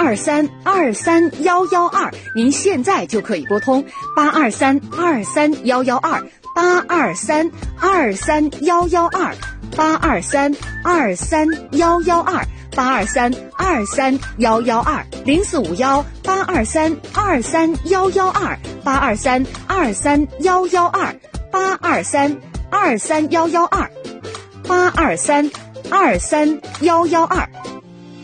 823-23112，您现在就可以拨通823-23112，823-23112，823-23112，823-23112，823-23112，823-23112。